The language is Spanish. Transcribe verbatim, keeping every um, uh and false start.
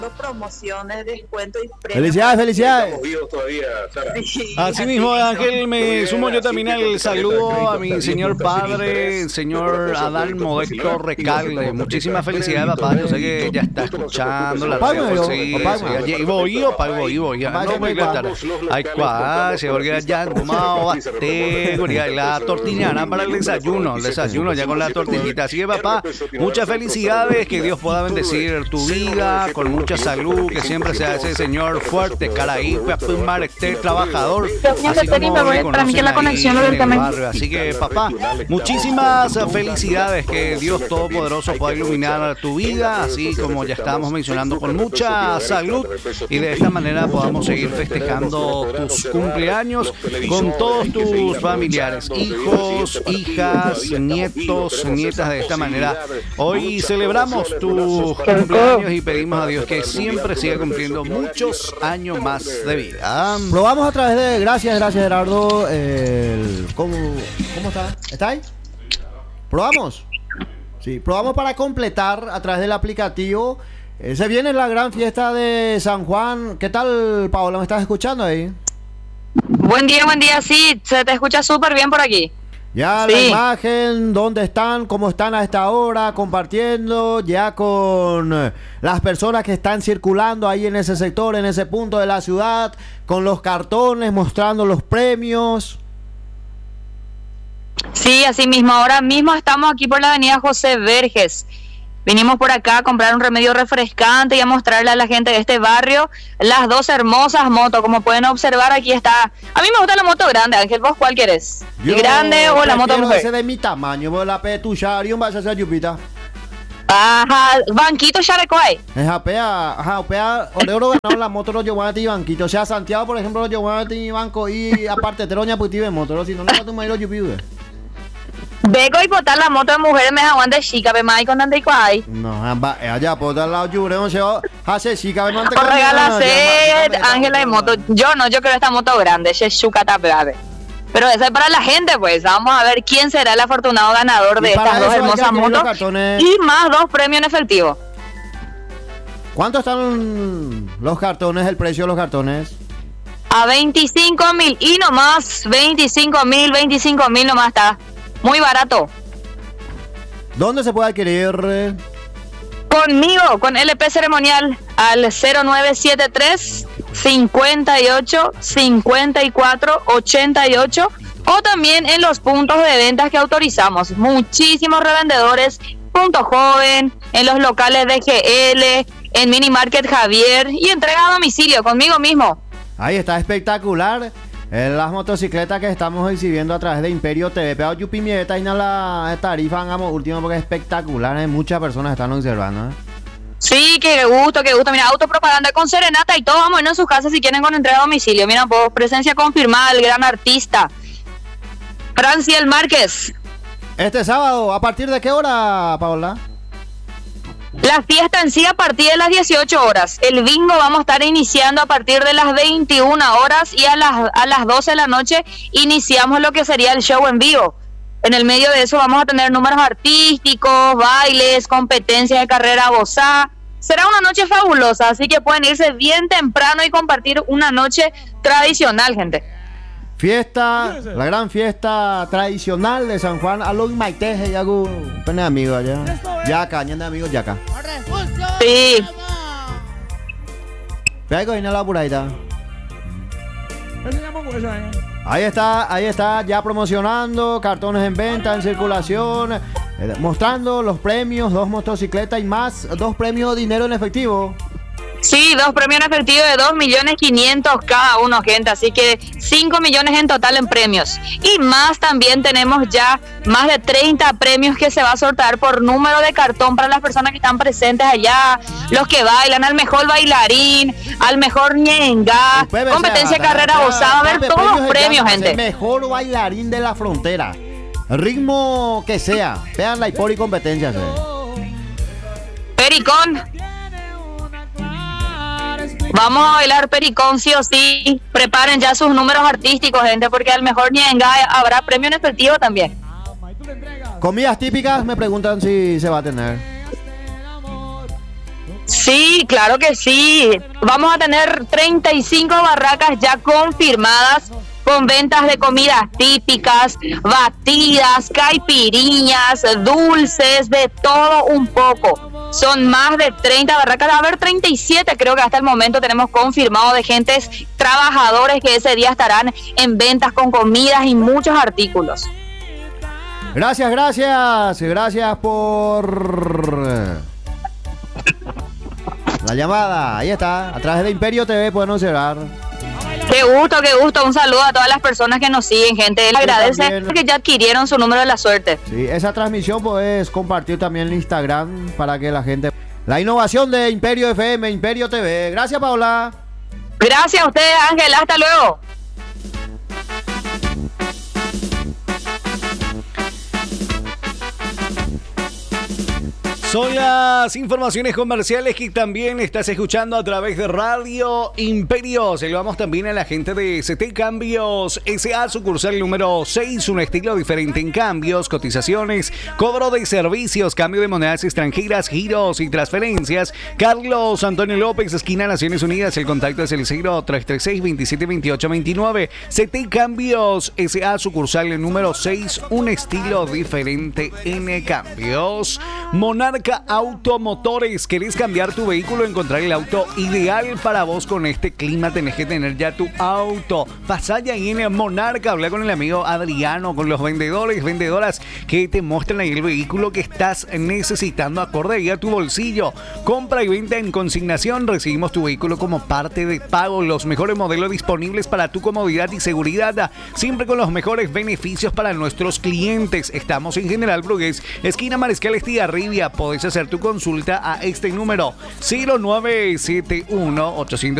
promociones, descuentos y premios. Felicidades, felicidades. Estamos vivos todavía, Sara. Sí, Así mismo, Ángel, me Muy sumo bien, yo así también que al con tu saludo tarjeta a de mi crédito señor está sin padre, interés, el señor con Adán crédito Modesto facilidad, Recalde. y con Muchísimas tarjeta de felicidades, papá. Yo sé que crédito. ya está Usted no se escuchando preocupe, la señor. radio. Págame, Sí, yo, págame. sí, allí iba yo, pago, iba yo. No me cuenta. Ay, cuá, se volvió ya tomado bastante. La tortillana para el desayuno, el desayuno ya con la tortillita. Así que, papá, muchas felicidades, que Dios pueda bendecir tu vida con mucha salud, que siempre sea ese señor fuerte, caraí, este trabajador, así como le conocen la ahí conexión en el directamente. barrio. Así que, papá, muchísimas felicidades, que Dios Todopoderoso pueda iluminar tu vida, así como ya estábamos mencionando, con mucha salud, y de esta manera podamos seguir festejando tus cumpleaños con todos tus familiares, hijos, hijas, nietos, nietas. De esta manera hoy celebramos tus cumpleaños y pedimos a Dios que siempre siga cumpliendo muchos años más de vida. Probamos a través de... Gracias, gracias, Gerardo. El, ¿cómo, ¿Cómo está? ¿Está ahí? ¿Probamos? Sí, probamos para completar a través del aplicativo. Eh, se viene la gran fiesta de San Juan. ¿Qué tal, Paola? ¿Me estás escuchando ahí? Buen día, buen día, sí, se te escucha súper bien por aquí. Ya Sí. la imagen, ¿dónde están? ¿Cómo están a esta hora? Compartiendo ya con eh, las personas que están circulando ahí en ese sector, en ese punto de la ciudad, con los cartones, mostrando los premios. Sí, así mismo, ahora mismo estamos aquí por la avenida José Verges. Vinimos por acá a comprar un remedio refrescante y a mostrarle a la gente de este barrio las dos hermosas motos. Como pueden observar, aquí está. A mí me gusta la moto grande, Ángel. ¿Vos cuál querés? Yo ¿Grande o la moto prefiero mujer? ese de mi tamaño, voy a la petuchar y un vas a hacer yupita. Ajá, banquito Characuay. Es apea, ajá, apea, Oreo ganó la moto los llevan a ti banquito. O sea, Santiago, por ejemplo, los llevan a ti banco y aparte teroña putive moto, si no le va a tomar los yupiwe. Vengo y botar la moto de mujeres me aguanta chica, ve más con tanta y cuay. No, amba, allá por dar lado yure, no se hace chica, ve mante. Por regalarse, Ángela de moto. Yo no, yo quiero esta moto grande, ese chucata brave. Pero eso es para la gente, pues. Vamos a ver quién será el afortunado ganador de estas dos hermosas motos. Y más dos premios en efectivo. ¿Cuánto están los cartones, el precio de los cartones? A veinticinco mil y nomás, veinticinco mil, veinticinco mil nomás está. Muy barato. ¿Dónde se puede adquirir? Conmigo, con L P Ceremonial al cero nueve siete tres, cincuenta y ocho, cincuenta y cuatro, ochenta y ocho o también en los puntos de ventas que autorizamos. Muchísimos revendedores, Punto Joven, en los locales de G L, en Mini Market Javier y entrega a domicilio conmigo mismo. Ahí está, espectacular. En las motocicletas que estamos exhibiendo a través de Imperio T V. Pero Yupi Mieta y no la tarifa, hagamos último porque es espectacular. ¿eh? Muchas personas están observando. ¿eh? Sí, qué gusto, qué gusto. Mira, autopropaganda con serenata y todo. Vamos a irnos a sus casas si quieren con entrega a domicilio. Mira, pues, presencia confirmada, el gran artista Franciel Márquez. Este sábado, ¿a partir de qué hora, Paola? La fiesta en sí a partir de las dieciocho horas. El bingo vamos a estar iniciando a partir de las veintiuna horas y a las, a las doce de la noche iniciamos lo que sería el show en vivo. En el medio de eso vamos a tener números artísticos, bailes, competencias de carrera bozá. Será una noche fabulosa, así que pueden irse bien temprano y compartir una noche tradicional, gente. Fiesta, la gran fiesta tradicional de San Juan. Aló Maiteje y hago pene amigo allá. Yaca, ñan de amigos Yaca. Sí. Pego y no la puraita. Ahí está, ahí está, ya promocionando, cartones en venta, en circulación, eh, mostrando los premios, dos motocicletas y más, dos premios de dinero en efectivo. Sí, dos premios en efectivo de dos millones quinientos cada uno, gente. Así que cinco millones en total en premios. Y más también tenemos ya más de treinta premios que se va a sortear por número de cartón para las personas que están presentes allá. Los que bailan, al mejor bailarín, al mejor ñenga, competencia de carrera bozada. A ver todos los premios, gente. El mejor bailarín de la frontera. Ritmo que sea. Vean la hipor y competencias. Eh. Pericón. Vamos a bailar pericón sí o sí. Preparen ya sus números artísticos, gente, porque al mejor ñenga habrá premio en efectivo también. Comidas típicas, me preguntan si se va a tener. Sí, claro que sí. Vamos a tener treinta y cinco barracas ya confirmadas con ventas de comidas típicas, batidas, caipiriñas, dulces, de todo un poco. Son más de treinta barracas, a ver, treinta y siete creo que hasta el momento tenemos confirmado de gentes, trabajadores que ese día estarán en ventas con comidas y muchos artículos. Gracias, gracias, gracias por la llamada. Ahí está, a través de Imperio T V pueden observar. Qué gusto, qué gusto. Un saludo a todas las personas que nos siguen, gente. Les agradece también que ya adquirieron su número de la suerte. Sí, esa transmisión puedes compartir también en Instagram para que la gente... La innovación de Imperio F M, Imperio T V. Gracias, Paola. Gracias a ustedes, Ángel. Hasta luego. Son las informaciones comerciales que también estás escuchando a través de Radio Imperio. Saludamos también a la gente de C T Cambios S A, sucursal número seis, un estilo diferente en cambios, cotizaciones, cobro de servicios, cambio de monedas extranjeras, giros y transferencias. Carlos Antonio López, esquina Naciones Unidas. El contacto es el cero tres tres seis, veintisiete veintiocho veintinueve. C T Cambios S A, sucursal número seis, un estilo diferente en cambios. Monarca Automotores, ¿querés cambiar tu vehículo? Encontrar el auto ideal para vos con este clima. Tenés que tener ya tu auto. Pasá ya ahí en Monarca, habla con el amigo Adriano, con los vendedores, vendedoras que te muestran ahí el vehículo que estás necesitando acorde ahí a tu bolsillo. Compra y venta en consignación. Recibimos tu vehículo como parte de pago. Los mejores modelos disponibles para tu comodidad y seguridad, siempre con los mejores beneficios para nuestros clientes. Estamos en General Brugués, esquina Mariscal Estigarribia. Podés hacer tu consulta a este número cero nueve siete uno, ochocientos